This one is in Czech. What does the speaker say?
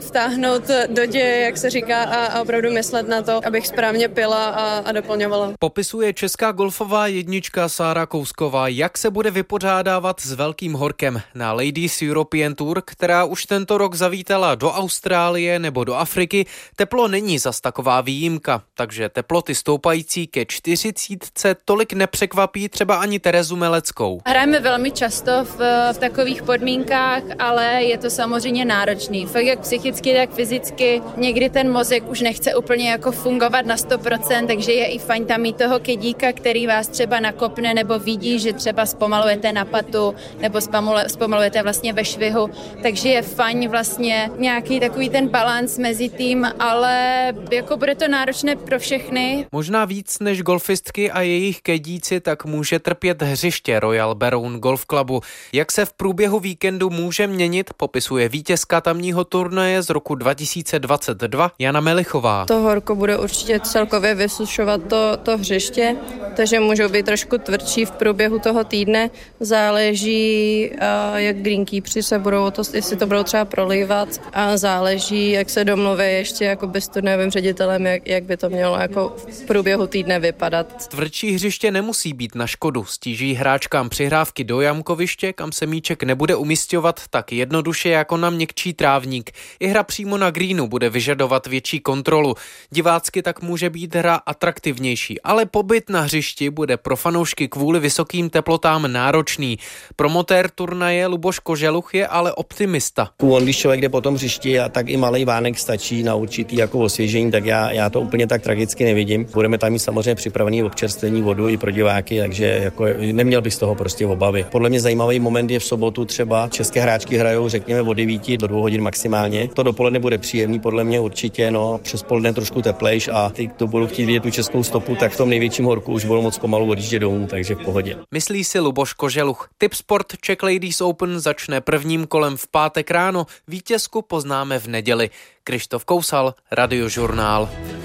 vtáhnout do děje, jak se říká, a opravdu myslet na to, abych správně pila a doplňovala. Popisuje česká golfová jednička Sára Kousková, jak se bude vypořádávat s velkým horkem na Ladies European Tour, která už tento rok zavítala do Austrálie nebo do Afriky. Teplo není zas taková výjimka, takže teploty stoupající ke 40 tolik nepřekvapí třeba ani Terezu Meleckou. Hrajeme velmi často v takových podmínkách, ale je to samozřejmě náročný. Fakt jak psychicky, tak fyzicky. Někdy ten mozek už nechce úplně jako fungovat na 100%, takže je i fajn tam mít toho kedíka, který vás třeba nakopne nebo vidí, že třeba zpomalujete na patu nebo zpomalujete vlastně ve švihu. Takže je fajn vlastně nějaký takový ten balans mezi tím, ale jako bude to náročné pro všechny. Možná víc než golfistky a jejich kedíci tak může trpět hřiště Royal Baroun Golf Clubu. Jak se v průběhu víkendu může měnit, popisuje vítězka tamního turnaje z roku 2022 Jana Melichová. To horko bude určitě celkově vysušovat to hřiště, takže můžou být trošku tvrdší v průběhu toho týdne. Záleží, jak greenkeepři se budou, jestli to budou třeba prolívat, a záleží, jak se domluví ještě jako s turnajovým ředitelem, jak by to mělo jako v průběhu týdne vypadat. Tvrdší hřiště nemusí být na škodu. Stíží hráčkám přihrávky do jamkoviště, kam se míček nebude umisťovat tak jednoduše jako na měkčí trávník. I hra přímo na greenu bude vyžadovat větší kontrolu. Divácky tak může být hra atraktivnější, ale pobyt na hřišti bude pro fanoušky kvůli vysokým teplotám náročný. Promotér turnaje Luboš Koželuch je ale optimista. Když člověk jde po tom hřišti, a tak i malej vánek stačí na určitý jako osvěžení, tak já to úplně tak tragicky nevidím. Budeme tam mít samozřejmě připravený občerstvení, vodu i pro diváky, takže jako neměl bych z toho prostě obavy. Podle mě zajímavý moment je v sobotu třeba. České hráčky hrajou řekněme od 9 do 2 hodin maximálně. To dopoledne bude příjemný podle mě určitě, přes poledne trošku teplejš a ty, kdo budou chtít vidět tu českou stopu, tak v tom největším horku už budou moc pomalu odjíždět domů, takže v pohodě. Myslí si Luboš Koželuch. Tipsport Czech Ladies Open začne prvním kolem v pátek ráno. Vítězku poznáme v neděli. Krištof Kousal, Radiožurnál.